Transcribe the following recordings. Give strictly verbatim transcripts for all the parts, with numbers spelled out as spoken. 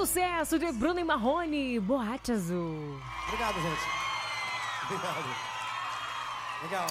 Sucesso de Bruno e Marrone, Boate Azul. Obrigado, gente. Obrigado. Legal.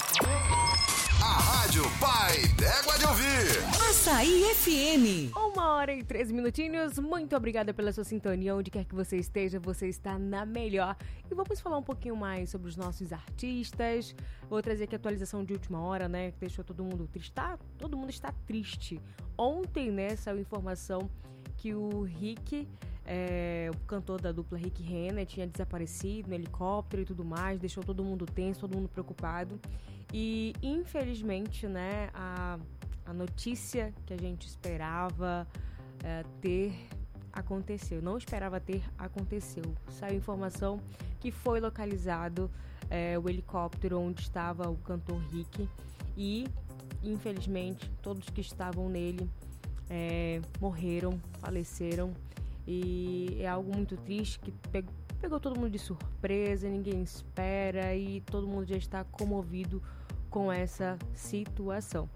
A Rádio Pai d'Égua de Ouvir. Açaí F M. Uma hora e três minutinhos. Muito obrigada pela sua sintonia. Onde quer que você esteja, você está na melhor. E vamos falar um pouquinho mais sobre os nossos artistas. Vou trazer aqui a atualização de última hora, né? Que deixou todo mundo triste. Tá? Todo mundo está triste. Ontem, né, saiu informação que o Rick, é, o cantor da dupla Rick Renner, tinha desaparecido no helicóptero e tudo mais. Deixou todo mundo tenso, todo mundo preocupado. E, infelizmente, né, a, a notícia que a gente esperava é, ter aconteceu. Não esperava ter aconteceu. Saiu informação que foi localizado é, o helicóptero onde estava o cantor Rick. E, infelizmente, todos que estavam nele é, morreram, faleceram. E é algo muito triste que pegou, pegou todo mundo de surpresa, ninguém espera e todo mundo já está comovido com essa situação.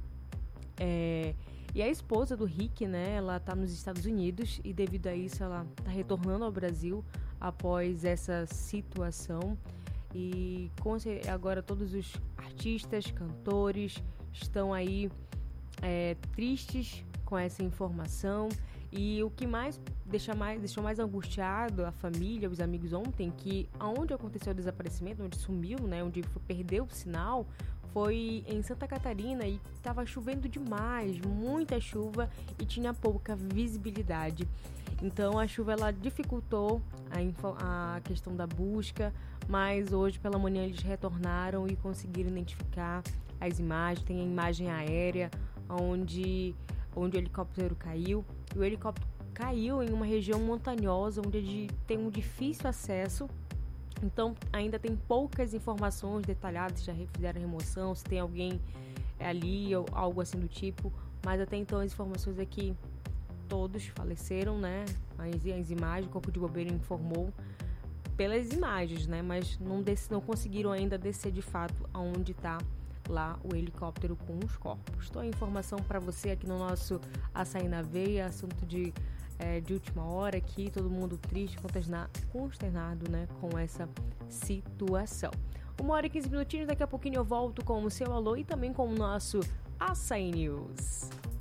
É, e a esposa do Rick, né, ela está nos Estados Unidos e devido a isso ela está retornando ao Brasil após essa situação. E com, agora todos os artistas, cantores estão aí é, tristes com essa informação. E o que mais, deixa mais deixou mais angustiado a família, os amigos ontem, que onde aconteceu o desaparecimento, onde sumiu, né, onde perdeu o sinal, foi em Santa Catarina e estava chovendo demais, muita chuva e tinha pouca visibilidade. Então a chuva ela dificultou a, info, a questão da busca, mas hoje pela manhã eles retornaram e conseguiram identificar as imagens. Tem a imagem aérea onde, onde o helicóptero caiu. O helicóptero caiu em uma região montanhosa onde tem um difícil acesso. Então ainda tem poucas informações detalhadas, se já fizeram remoção, se tem alguém ali ou algo assim do tipo. Mas até então as informações é que todos faleceram, né? As, as imagens, o Corpo de Bombeiro informou pelas imagens, né? Mas não, desce, não conseguiram ainda descer de fato aonde está lá o helicóptero com os corpos. Então a informação para você aqui no nosso Açaí na Veia, assunto de, é, de última hora aqui, todo mundo triste, consternado, né, com essa situação. Uma hora e quinze minutinhos, daqui a pouquinho eu volto com o seu alô e também com o nosso Açaí News.